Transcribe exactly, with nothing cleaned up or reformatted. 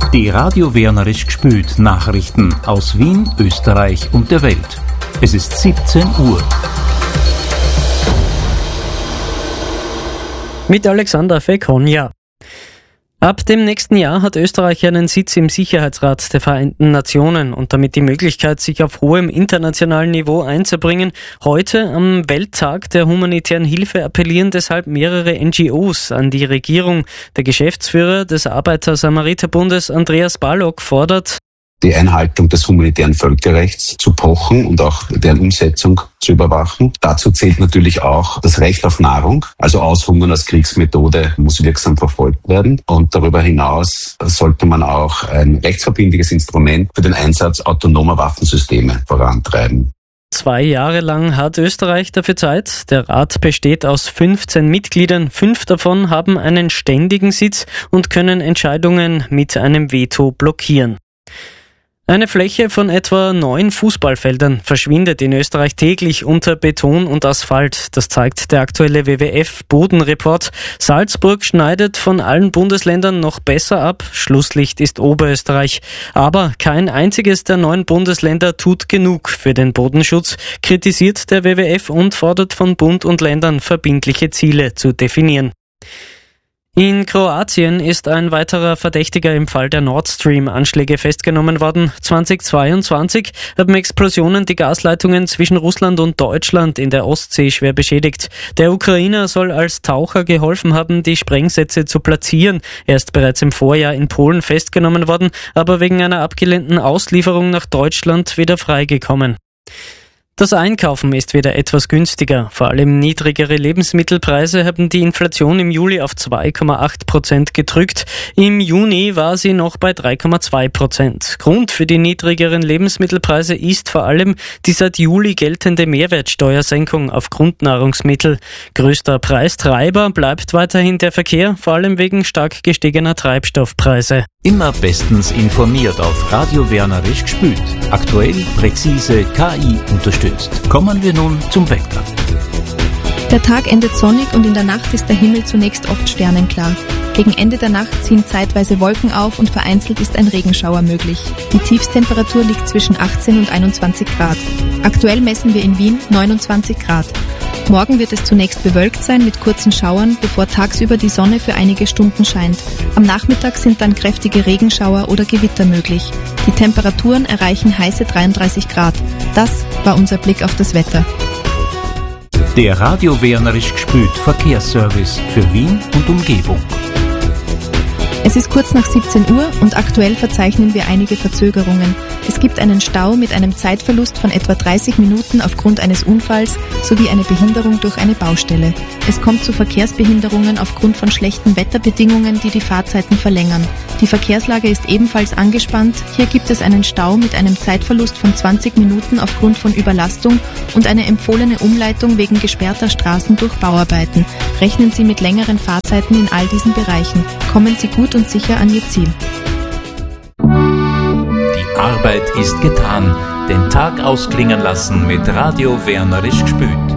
Die Radio Wernerisch gespült Nachrichten aus Wien, Österreich und der Welt. Es ist siebzehn Uhr. Mit Alexander Fekonja. Ab dem nächsten Jahr hat Österreich einen Sitz im Sicherheitsrat der Vereinten Nationen und damit die Möglichkeit, sich auf hohem internationalen Niveau einzubringen. Heute am Welttag der humanitären Hilfe appellieren deshalb mehrere N G Os an die Regierung. Der Geschäftsführer des Arbeiter-Samariter-Bundes, Andreas Balog, fordert, die Einhaltung des humanitären Völkerrechts zu pochen und auch deren Umsetzung zu überwachen. Dazu zählt natürlich auch das Recht auf Nahrung, also Aushungern als Kriegsmethode muss wirksam verfolgt werden. Und darüber hinaus sollte man auch ein rechtsverbindliches Instrument für den Einsatz autonomer Waffensysteme vorantreiben. Zwei Jahre lang hat Österreich dafür Zeit. Der Rat besteht aus fünfzehn Mitgliedern. Fünf davon haben einen ständigen Sitz und können Entscheidungen mit einem Veto blockieren. Eine Fläche von etwa neun Fußballfeldern verschwindet in Österreich täglich unter Beton und Asphalt. Das zeigt der aktuelle W W F-Bodenreport. Salzburg schneidet von allen Bundesländern noch besser ab. Schlusslicht ist Oberösterreich. Aber kein einziges der neun Bundesländer tut genug für den Bodenschutz, kritisiert der W W F und fordert von Bund und Ländern verbindliche Ziele zu definieren. In Kroatien ist ein weiterer Verdächtiger im Fall der Nord Stream-Anschläge festgenommen worden. zweitausendzweiundzwanzig haben Explosionen die Gasleitungen zwischen Russland und Deutschland in der Ostsee schwer beschädigt. Der Ukrainer soll als Taucher geholfen haben, die Sprengsätze zu platzieren. Er ist bereits im Vorjahr in Polen festgenommen worden, aber wegen einer abgelehnten Auslieferung nach Deutschland wieder freigekommen. Das Einkaufen ist wieder etwas günstiger. Vor allem niedrigere Lebensmittelpreise haben die Inflation im Juli auf zwei Komma acht Prozent gedrückt. Im Juni war sie noch bei drei Komma zwei Prozent. Grund für die niedrigeren Lebensmittelpreise ist vor allem die seit Juli geltende Mehrwertsteuersenkung auf Grundnahrungsmittel. Größter Preistreiber bleibt weiterhin der Verkehr, vor allem wegen stark gestiegener Treibstoffpreise. Immer bestens informiert auf Radio Wernerisch gespült. Aktuell, präzise, K I unterstützt. Kommen wir nun zum Wetter. Der Tag endet sonnig und in der Nacht ist der Himmel zunächst oft sternenklar. Gegen Ende der Nacht ziehen zeitweise Wolken auf und vereinzelt ist ein Regenschauer möglich. Die Tiefstemperatur liegt zwischen achtzehn und einundzwanzig Grad. Aktuell messen wir in Wien neunundzwanzig Grad. Morgen wird es zunächst bewölkt sein mit kurzen Schauern, bevor tagsüber die Sonne für einige Stunden scheint. Am Nachmittag sind dann kräftige Regenschauer oder Gewitter möglich. Die Temperaturen erreichen heiße dreiunddreißig Grad. Das war unser Blick auf das Wetter. Der Radio Wernerisch gespült Verkehrsservice für Wien und Umgebung. Es ist kurz nach siebzehn Uhr und aktuell verzeichnen wir einige Verzögerungen. Es gibt einen Stau mit einem Zeitverlust von etwa dreißig Minuten aufgrund eines Unfalls sowie eine Behinderung durch eine Baustelle. Es kommt zu Verkehrsbehinderungen aufgrund von schlechten Wetterbedingungen, die die Fahrzeiten verlängern. Die Verkehrslage ist ebenfalls angespannt. Hier gibt es einen Stau mit einem Zeitverlust von zwanzig Minuten aufgrund von Überlastung und eine empfohlene Umleitung wegen gesperrter Straßen durch Bauarbeiten. Rechnen Sie mit längeren Fahrzeiten in all diesen Bereichen. Kommen Sie gut und sicher an Ihr Ziel. Die Arbeit ist getan. Den Tag ausklingen lassen mit Radio Wernerisch gespült.